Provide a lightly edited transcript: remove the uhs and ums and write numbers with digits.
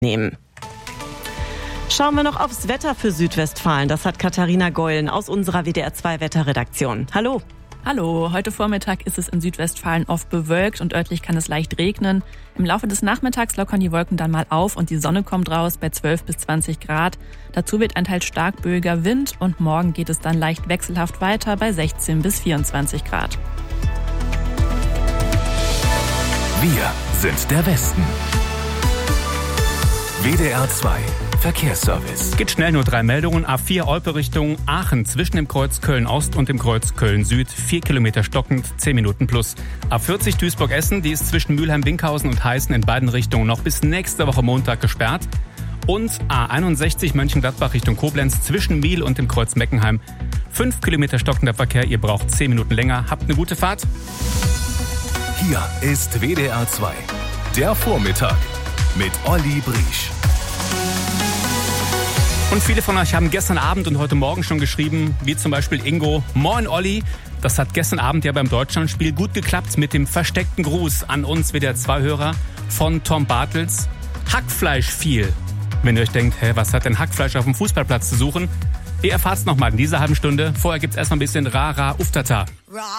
nehmen. Schauen wir noch aufs Wetter für Südwestfalen. Das hat Katharina Geulen aus unserer WDR2-Wetterredaktion. Hallo. Hallo, heute Vormittag ist es in Südwestfalen oft bewölkt und örtlich kann es leicht regnen. Im Laufe des Nachmittags lockern die Wolken dann mal auf und die Sonne kommt raus bei 12 bis 20 Grad. Dazu wird ein teils stark böiger Wind und morgen geht es dann leicht wechselhaft weiter bei 16 bis 24 Grad. Wir sind der Westen. WDR 2 Verkehrsservice. Geht schnell, nur 3 Meldungen. A4 Olpe Richtung Aachen zwischen dem Kreuz Köln-Ost und dem Kreuz Köln-Süd. 4 Kilometer stockend, 10 Minuten plus. A40 Duisburg-Essen, die ist zwischen Mülheim-Winkhausen und Heißen in beiden Richtungen noch bis nächste Woche Montag gesperrt. Und A61 Mönchengladbach Richtung Koblenz zwischen Miel und dem Kreuz Meckenheim. 5 Kilometer stockender Verkehr, ihr braucht 10 Minuten länger. Habt eine gute Fahrt. Hier ist WDR 2, der Vormittag mit Olli Briesch. Und viele von euch haben gestern Abend und heute Morgen schon geschrieben, wie zum Beispiel Ingo. Moin Olli, das hat gestern Abend ja beim Deutschlandspiel gut geklappt mit dem versteckten Gruß an uns WDR2-Hörer von Tom Bartels. Hackfleisch viel. Wenn ihr euch denkt, was hat denn Hackfleisch auf dem Fußballplatz zu suchen? Ihr erfahrt's nochmal in dieser halben Stunde. Vorher gibt's erstmal ein bisschen Rara Uftata.